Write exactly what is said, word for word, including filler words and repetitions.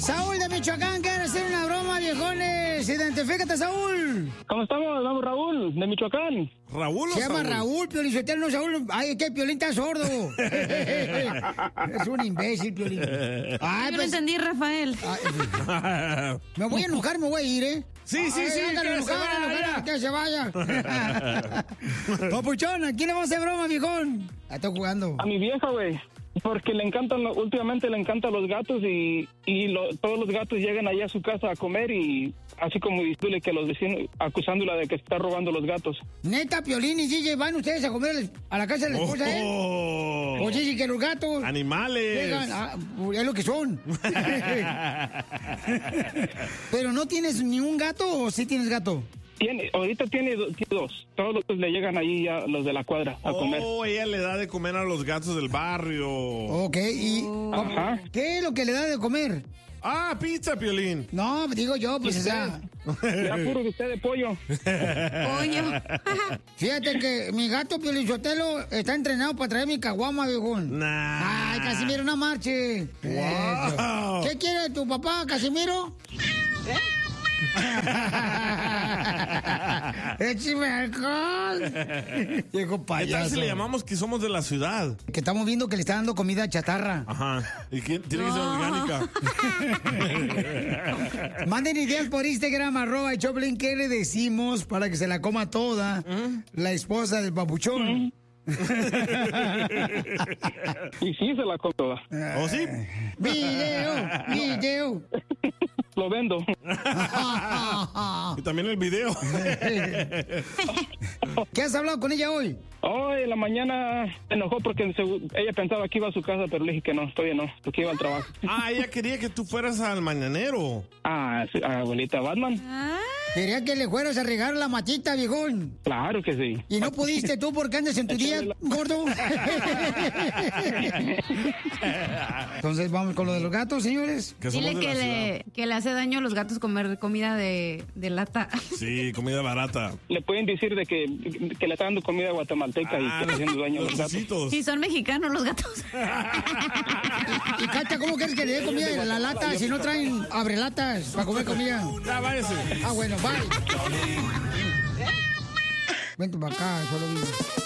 Saúl de Michoacán quiere hacer una broma, viejones. Identifícate, Saúl. ¿Cómo estamos? Vamos, Raúl, de Michoacán. ¿Raúl o Se llama Saúl? Raúl, Piolín Sotelo, no Saúl. Ay, que Piolín está sordo. Es un imbécil, Piolín. Ay, Yo pues, no entendí, Rafael. Ay, me voy a enojar, me voy a ir, ¿eh? Sí, sí, Ay, sí, ándale, que se enojado, vaya. enojado, que se vaya. Papuchón, ¿a quién le vamos a hacer broma, viejón? Ah, estoy jugando. A mi vieja, güey. Porque le encantan, últimamente le encantan los gatos y, y lo- todos los gatos llegan allá a su casa a comer y así como diciéndole que los vecinos, acusándola de que está robando los gatos. Neta, Piolín y D J, ¿van ustedes a comer a la casa de la esposa, eh? Oh. O dicen que los gatos Animales. llegan, ah, es lo que son. Pero no tienes ni un gato o sí tienes gato. Tiene, ahorita tiene, do- tiene dos. Todos los le llegan ahí ya los de la cuadra a comer. Oh, ella le da de comer a los gatos del barrio. Ok, ¿y Ajá. qué es lo que le da de comer? Ah, pizza, Piolín. No, digo yo, pues, o sea, Ya puro de usted de pollo. Pollo. fíjate que mi gato Piolichotelo está entrenado para traer mi caguama, viejón. Nah. Ay, Casimiro, no marche. Wow. ¿Qué quiere tu papá, Casimiro? ¡Échame alcohol! Viejo ¿Qué tal payaso. si le llamamos que somos de la ciudad? Que estamos viendo que le está dando comida chatarra. Ajá. Y que tiene que ser orgánica. Manden ideas por Instagram, arroba y Choplin, ¿qué le decimos para que se la coma toda la esposa del papuchón? Y sí se la come toda. ¿Oh, sí? Video, video. Lo vendo. Y también el video. ¿Qué has hablado con ella hoy? Hoy en la mañana se enojó porque segu- ella pensaba que iba a su casa, pero le dije que no, todavía no, porque iba al trabajo. Ah, ella quería que tú fueras al mañanero. Ah, sí, abuelita Batman. Quería que le fueras a regar la matita, viejón. Claro que sí. Y no pudiste tú porque andas en tu día, gordo. Entonces vamos con lo de los gatos, señores. Que somos Dile de que la ciudad. le, que le hace daño a los gatos comer comida de, de lata. Sí, comida barata. Le pueden decir de que, que le está dando comida guatemalteca y que está haciendo daño a los gatos. dulcecitos. Si son mexicanos los gatos. Y Cacha, ¿cómo quieres que le dé comida de la lata si no traen abrelatas para comer comida? Ya, váyase. Ah, bueno, bye. Vente para acá, solo vivo.